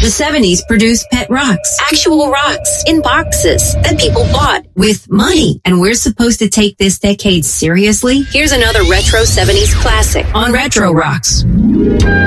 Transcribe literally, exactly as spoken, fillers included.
The seventies produced pet rocks, actual rocks in boxes that people bought with money. And we're supposed to take this decade seriously? Here's another retro seventies classic on Retro Rocks.